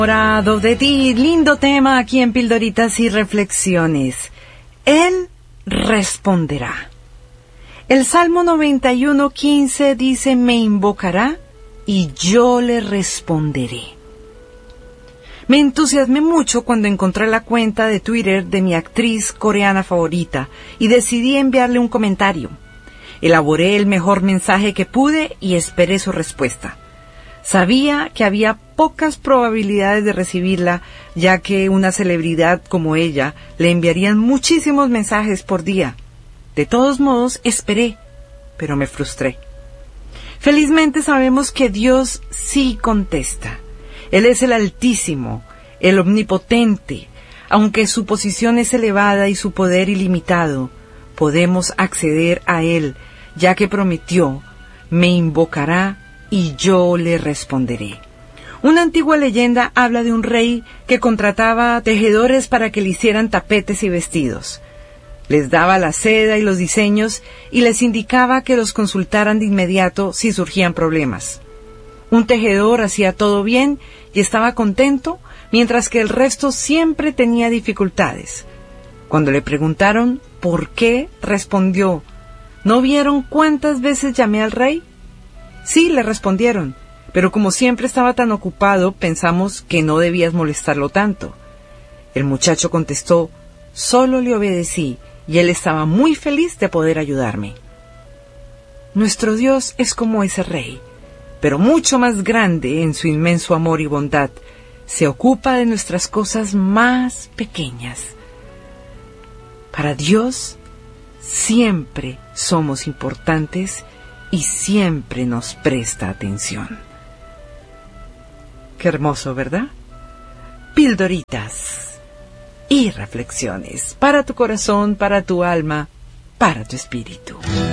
Enamorado de ti, lindo tema aquí en Pildoritas y Reflexiones. Él responderá. El Salmo 91:15 dice: me invocará y yo le responderé. Me entusiasmé mucho cuando encontré la cuenta de Twitter de mi actriz coreana favorita y decidí enviarle un comentario. Elaboré el mejor mensaje que pude y esperé su respuesta. Sabía que había pocas probabilidades de recibirla, ya que una celebridad como ella le enviarían muchísimos mensajes por día. De todos modos, esperé, pero me frustré. Felizmente sabemos que Dios sí contesta. Él es el Altísimo, el Omnipotente. Aunque su posición es elevada y su poder ilimitado, podemos acceder a Él, ya que prometió: me invocará y yo le responderé. Una antigua leyenda habla de un rey que contrataba tejedores para que le hicieran tapetes y vestidos. Les daba la seda y los diseños y les indicaba que los consultaran de inmediato si surgían problemas. Un tejedor hacía todo bien y estaba contento, mientras que el resto siempre tenía dificultades. Cuando le preguntaron por qué, respondió: ¿no vieron cuántas veces llamé al rey? Sí, le respondieron, pero como siempre estaba tan ocupado, pensamos que no debías molestarlo tanto. El muchacho contestó: solo le obedecí y él estaba muy feliz de poder ayudarme. Nuestro Dios es como ese rey, pero mucho más grande en su inmenso amor y bondad. Se ocupa de nuestras cosas más pequeñas. Para Dios siempre somos importantes y siempre nos presta atención. Qué hermoso, ¿verdad? Pildoritas y reflexiones para tu corazón, para tu alma, para tu espíritu.